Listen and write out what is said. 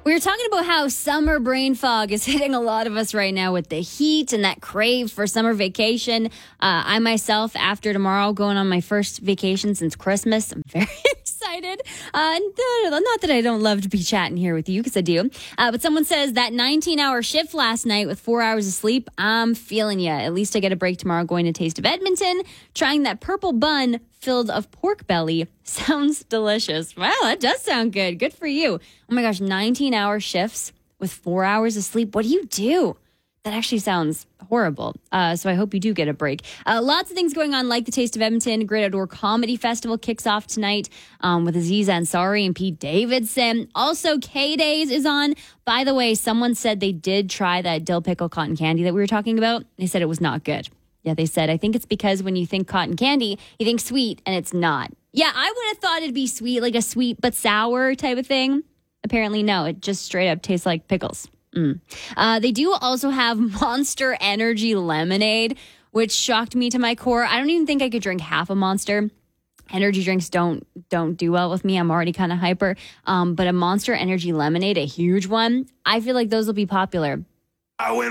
We were talking about how summer brain fog is hitting a lot of us right now with the heat and that crave for summer vacation. I myself, after tomorrow, going on my first vacation since Christmas. I'm very excited. Not that I don't love to be chatting here with you, because I do. But someone says that 19-hour shift last night with 4 hours of sleep, I'm feeling ya. At least I get a break tomorrow going to Taste of Edmonton, trying that purple bun filled of pork belly. Sounds delicious. Wow, that does sound good. Good for you. Oh my gosh, 19-hour shifts with 4 hours of sleep. What do you do? That actually sounds horrible. So I hope you do get a break. Lots of things going on, like the Taste of Edmonton Great Outdoor Comedy Festival kicks off tonight with Aziz Ansari and Pete Davidson. Also, K-Days is on. By the way, someone said they did try that dill pickle cotton candy that we were talking about. They said it was not good. Yeah, they said, I think it's because when you think cotton candy, you think sweet, and it's not. Yeah, I would have thought it'd be sweet, like a sweet but sour type of thing. Apparently, no, it just straight up tastes like pickles. They do also have Monster Energy Lemonade, which shocked me to my core. I don't even think I could drink half a Monster. Energy drinks don't do well with me. I'm already kind of hyper. But a Monster Energy Lemonade, a huge one, I feel like those will be popular. I win